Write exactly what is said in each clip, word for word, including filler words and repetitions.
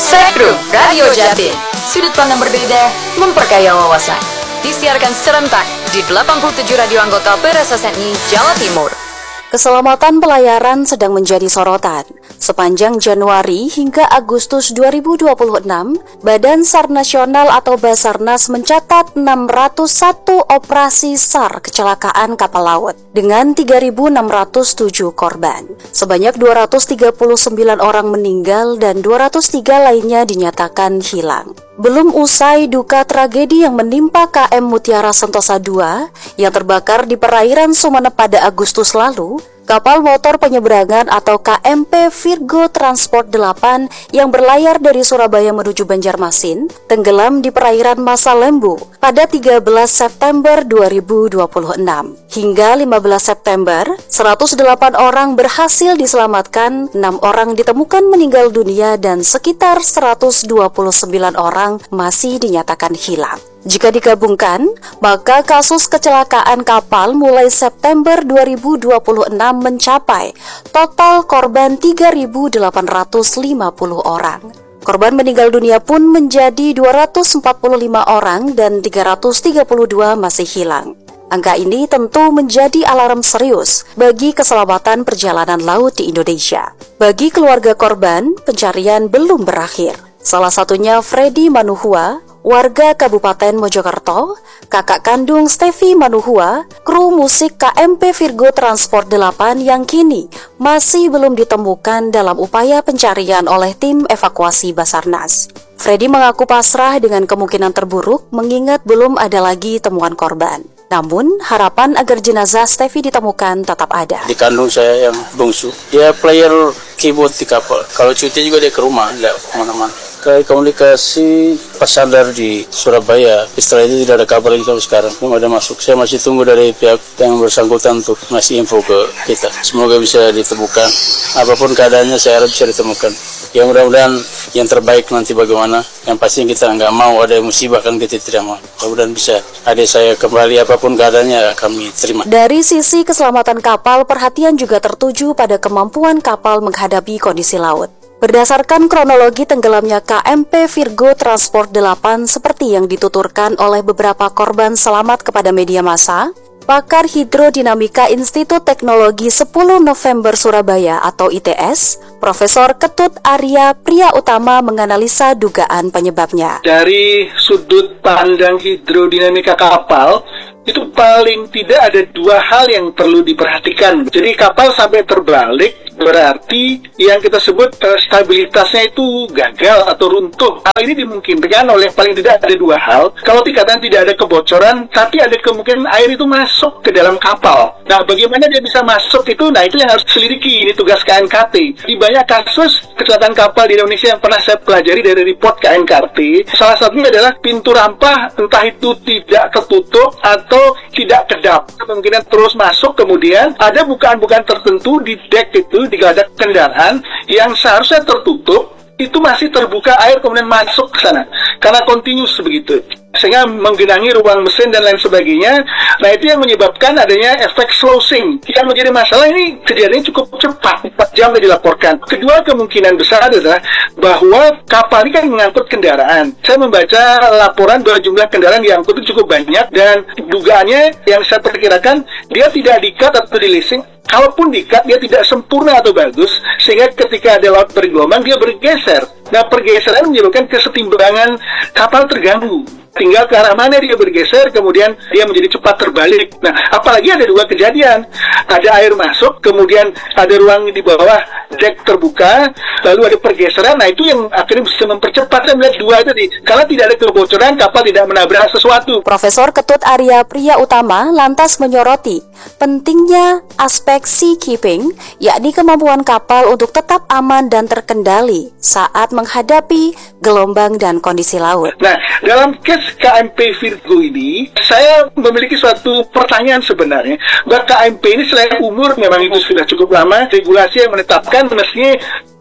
Spektrum Radio Jatim, sudut pandang berbeda, memperkaya wawasan. Disiarkan serentak di delapan puluh tujuh radio anggota P R S S N I Jawa Timur. Keselamatan pelayaran sedang menjadi sorotan. Sepanjang Januari hingga Agustus dua ribu dua puluh enam, Badan SAR Nasional atau Basarnas mencatat enam ratus satu operasi SAR kecelakaan kapal laut dengan tiga ribu enam ratus tujuh korban. Sebanyak dua ratus tiga puluh sembilan orang meninggal dan dua ratus tiga lainnya dinyatakan hilang. Belum usai duka tragedi yang menimpa K M Mutiara Sentosa dua yang terbakar di perairan Sumeneb pada Agustus lalu, kapal motor penyeberangan atau K M P Virgo Transport delapan yang berlayar dari Surabaya menuju Banjarmasin tenggelam di perairan Masalembu pada tiga belas September dua ribu dua puluh enam. Hingga lima belas September, seratus delapan orang berhasil diselamatkan, enam orang ditemukan meninggal dunia dan sekitar seratus dua puluh sembilan orang masih dinyatakan hilang. Jika digabungkan, maka kasus kecelakaan kapal mulai September dua ribu dua puluh enam mencapai total korban tiga ribu delapan ratus lima puluh orang. Korban meninggal dunia pun menjadi dua ratus empat puluh lima orang dan tiga ratus tiga puluh dua masih hilang. Angka ini tentu menjadi alarm serius bagi keselamatan perjalanan laut di Indonesia. Bagi keluarga korban, pencarian belum berakhir. Salah satunya Freddy Manuhua, warga Kabupaten Mojokerto, kakak kandung Stevi Manuhua, kru musik K M P Virgo Transport delapan yang kini masih belum ditemukan dalam upaya pencarian oleh tim evakuasi Basarnas. Freddy mengaku pasrah dengan kemungkinan terburuk mengingat belum ada lagi temuan korban. Namun, harapan agar jenazah Stevi ditemukan tetap ada. Di kandung saya yang bungsu, dia player keyboard di kapal. Kalau cuti juga dia ke rumah, tidak kemana-mana. Kayak komunikasi pas sadar di Surabaya, setelah itu tidak ada kabar lagi sampai sekarang. Belum ada masuk. Saya masih tunggu dari pihak yang bersangkutan untuk ngasih info ke kita. Semoga bisa ditemukan. Apapun keadaannya, saya harap bisa ditemukan. Ya mudah-mudahan yang terbaik nanti bagaimana. Yang pasti kita nggak mau ada musibah, kan kita tidak mau. Mudah-mudahan bisa adik saya kembali, apapun keadaannya kami terima. Dari sisi keselamatan kapal, perhatian juga tertuju pada kemampuan kapal menghadapi kondisi laut. Berdasarkan kronologi tenggelamnya K M P Virgo Transport delapan seperti yang dituturkan oleh beberapa korban selamat kepada media massa, pakar hidrodinamika Institut Teknologi sepuluh November Surabaya atau I T S, Profesor Ketut Arya Priya Utama menganalisa dugaan penyebabnya. Dari sudut pandang hidrodinamika kapal, itu paling tidak ada dua hal yang perlu diperhatikan. Jadi kapal sampai terbalik berarti yang kita sebut uh, stabilitasnya itu gagal atau runtuh. Hal ini dimungkinkan oleh paling tidak ada dua hal. Kalau dikatakan tidak ada kebocoran, tapi ada kemungkinan air itu masuk ke dalam kapal. Nah, bagaimana dia bisa masuk itu? Nah, itu yang harus selidiki. Ini tugas K N K T. Di banyak kasus kecelakaan kapal di Indonesia yang pernah saya pelajari dari report K N K T, salah satunya adalah pintu rampah entah itu tidak tertutup atau tidak kedap. Kemungkinan terus masuk, kemudian ada bukaan-bukaan tertentu di dek itu, di geladak kendaraan yang seharusnya tertutup, itu masih terbuka air kemudian masuk ke sana karena kontinus begitu, sehingga menggenangi ruang mesin dan lain sebagainya. Nah, itu yang menyebabkan adanya efek slowing. Yang menjadi masalah ini kejadiannya cukup cepat, empat jam dilaporkan. Kedua kemungkinan besar adalah bahwa kapal ini kan mengangkut kendaraan. Saya membaca laporan bahwa jumlah kendaraan yang diangkut itu cukup banyak dan dugaannya yang saya perkirakan dia tidak di-cut atau di-leasing. Kalaupun di-cut, dia tidak sempurna atau bagus, sehingga ketika ada laut bergelombang, dia bergeser. Nah, pergeseran menyebabkan kesetimbangan kapal terganggu. Tinggal ke arah mana dia bergeser, kemudian dia menjadi cepat terbalik. Nah, apalagi ada dua kejadian. Ada air masuk, kemudian ada ruang di bawah dek terbuka, lalu ada pergeseran. Nah, itu yang akhirnya bisa mempercepat. Saya melihat dua tadi. Karena tidak ada kebocoran, kapal tidak menabrak sesuatu. Profesor Ketut Arya Priya Utama lantas menyoroti pentingnya aspek sea keeping, yakni kemampuan kapal untuk tetap aman dan terkendali saat menghadapi gelombang dan kondisi laut. Nah, dalam case K M P Virgo ini, saya memiliki suatu pertanyaan sebenarnya. Bahwa K M P ini selain umur memang itu sudah cukup lama, regulasi yang menetapkan mestinya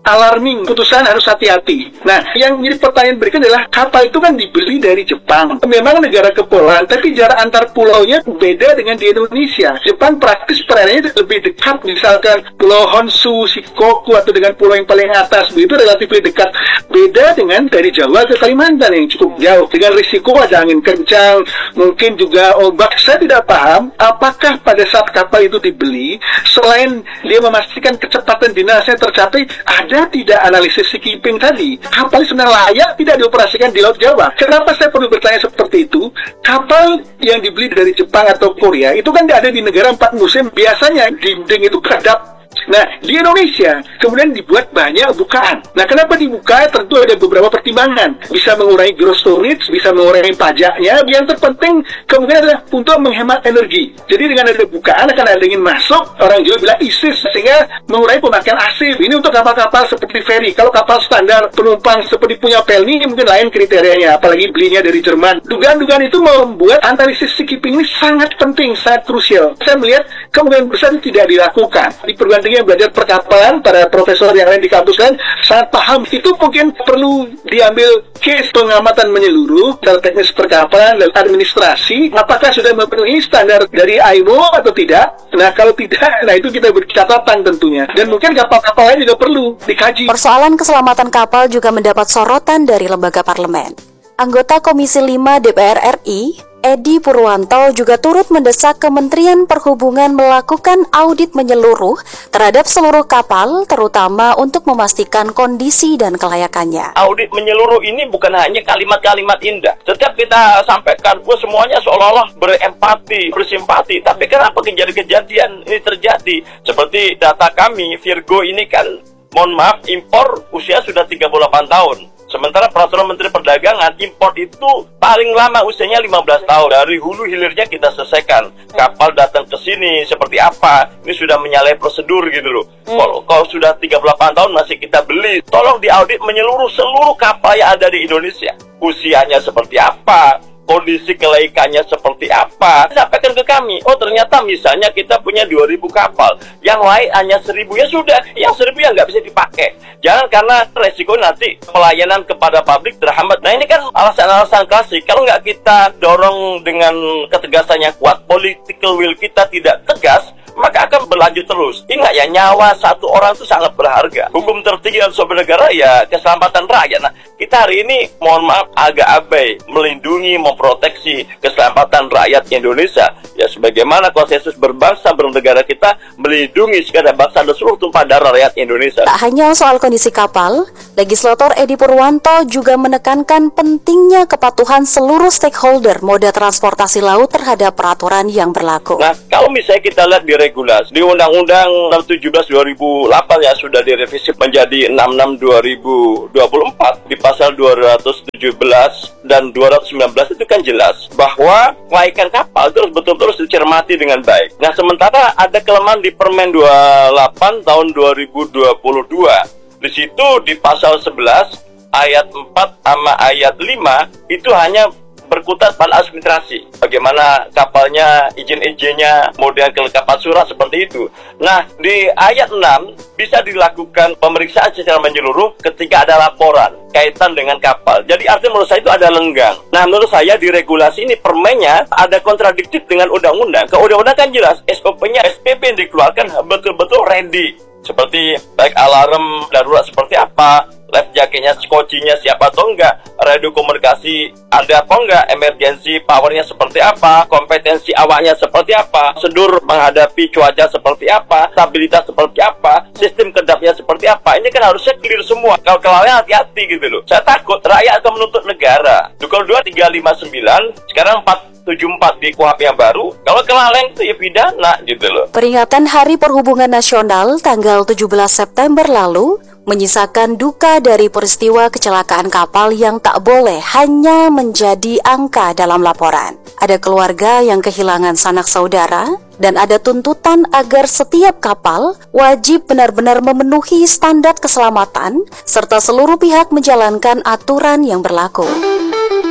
alarming, putusan harus hati-hati. Nah, yang jadi pertanyaan berikutnya adalah kapal itu kan dibeli dari Jepang. Memang negara kepulauan, tapi jarak antar pulaunya beda dengan di Indonesia. Jepang praktis perairannya lebih dekat, misalkan Pulau Honshu, Shikoku, atau dengan pulau yang paling atas, begitu relatif lebih dekat. Beda dengan dari Jawa ke Kalimantan yang cukup jauh, dengan risiko ada angin kencang, mungkin juga ombak. Saya tidak paham apakah pada saat kapal itu dibeli, selain dia memastikan kecepatan dinasnya tercapai, ada tidak analisis seakeeping tadi? Kapal sebenarnya layak tidak dioperasikan di Laut Jawa. Kenapa saya perlu bertanya seperti itu? Kapal yang dibeli dari Jepang atau Korea itu kan tidak ada di negara empat musim. Biasanya dinding itu kedap. Nah, di Indonesia kemudian dibuat banyak bukaan. Nah, kenapa dibuka? Tentu ada beberapa pertimbangan. Bisa mengurangi gross storage, bisa mengurangi pajaknya. Yang terpenting kemudian adalah untuk menghemat energi. Jadi dengan ada bukaan akan ada dingin masuk, orang juga bilang isis, sehingga mengurangi pemakaian A C. Ini untuk kapal-kapal seperti ferry. Kalau kapal standar penumpang seperti punya Pelni, mungkin lain kriterianya, apalagi belinya dari Jerman. Dugaan-dugaan itu membuat analisis seakeeping ini sangat penting, sangat krusial. Saya melihat kemungkinan besar tidak dilakukan. Di perguruan tinggi yang belajar perkapalan, para profesor yang lain di kampus kan sangat paham. Itu mungkin perlu diambil case pengamatan menyeluruh dalam teknis perkapalan dan administrasi, apakah sudah memenuhi standar dari I M O atau tidak. Nah, kalau tidak, nah itu kita beri catatan tentunya. Dan mungkin kapal-kapal lain juga perlu dikaji. Persoalan keselamatan kapal juga mendapat sorotan dari lembaga parlemen. Anggota Komisi lima D P R R I, Edi Purwanto, juga turut mendesak Kementerian Perhubungan melakukan audit menyeluruh terhadap seluruh kapal, terutama untuk memastikan kondisi dan kelayakannya. Audit menyeluruh ini bukan hanya kalimat-kalimat indah. Setiap kita sampaikan, wah semuanya seolah-olah berempati, bersimpati. Tapi kenapa kejadian-kejadian ini terjadi? Seperti data kami, Virgo ini kan, mohon maaf, impor usia sudah tiga puluh delapan tahun. Sementara peraturan Menteri Perdagangan, impor itu paling lama usianya lima belas tahun. Dari hulu hilirnya kita selesaikan. Kapal datang ke sini seperti apa? Ini sudah menyalahi prosedur gitu loh. Hmm. Kalau, kalau sudah tiga puluh delapan tahun masih kita beli, tolong diaudit menyeluruh seluruh kapal yang ada di Indonesia. Usianya seperti apa? Kondisi kelaikannya seperti apa? Sampaikan ke kami. Oh, ternyata misalnya kita punya dua ribu kapal, yang lain hanya seribu. Ya sudah, yang seribu yang nggak bisa dipakai. Jangan karena resiko nanti pelayanan kepada publik terhambat. Nah, ini kan alasan-alasan klasik. Kalau nggak kita dorong dengan ketegasan yang kuat, political will kita tidak tegas, maka akan berlanjut terus. Ingat ya, nyawa satu orang itu sangat berharga. Hukum tertinggi dalam sebuah negara ya keselamatan rakyat. Nah, kita hari ini mohon maaf agak abai melindungi, memproteksi keselamatan rakyat Indonesia. Ya sebagaimana konsensus berbangsa bernegara kita melindungi segenap bangsa dan seluruh tumpah darah rakyat Indonesia. Tak hanya soal kondisi kapal, legislator Edi Purwanto juga menekankan pentingnya kepatuhan seluruh stakeholder moda transportasi laut terhadap peraturan yang berlaku. Nah, kalau misalnya kita lihat di regulasi, di Undang-Undang enam puluh tujuh dua ribu delapan yang sudah direvisi menjadi enam puluh enam dua ribu dua puluh empat, di pasal dua ratus tujuh belas dan dua ratus sembilan belas itu kan jelas bahwa kelaikan kapal itu betul-betul harus dicermati dengan baik. Nah, sementara ada kelemahan di Permen dua puluh delapan tahun dua ribu dua puluh dua. Di situ di pasal sebelas ayat empat sama ayat lima itu hanya berkutat pada administrasi. Bagaimana kapalnya, izin-izinnya, kemudian kelengkapan surat seperti itu. Nah, di ayat enam bisa dilakukan pemeriksaan secara menyeluruh ketika ada laporan kaitan dengan kapal. Jadi artinya menurut saya itu ada lenggang. Nah, menurut saya di regulasi ini permennya ada kontradiktif dengan undang-undang. Ke undang-undang kan jelas S O P-nya, S P P yang dikeluarkan betul-betul ready. Seperti baik alarm darurat seperti apa, life jacketnya, skocinya siapa atau enggak, radio komunikasi ada apa enggak, emergency powernya seperti apa, kompetensi awaknya seperti apa, prosedur menghadapi cuaca seperti apa, stabilitas seperti apa, sistem kedapnya seperti apa. Ini kan harusnya clear semua. Kalau kelalaian hati-hati gitu loh. Saya takut rakyat akan menuntut negara. Dukul dua tiga lima sembilan, sekarang empat tujuh empat di K U H P yang baru. Kalau kelalaian itu ya pidana gitu loh. Peringatan Hari Perhubungan Nasional tanggal tujuh belas September lalu menyisakan duka dari peristiwa kecelakaan kapal yang tak boleh hanya menjadi angka dalam laporan. Ada keluarga yang kehilangan sanak saudara, dan ada tuntutan agar setiap kapal wajib benar-benar memenuhi standar keselamatan serta seluruh pihak menjalankan aturan yang berlaku.